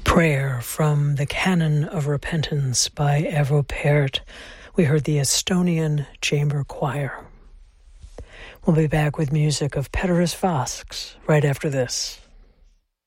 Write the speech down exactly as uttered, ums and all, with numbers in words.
Prayer from the Canon of Repentance by Evo Pärt. We heard the Estonian Chamber Choir. We'll be back with music of Peteris Vasks right after this.